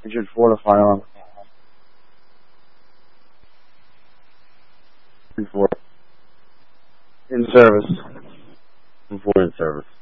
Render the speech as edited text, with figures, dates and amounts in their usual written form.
Injured 4 to firearm. 4. In service. 4 in service.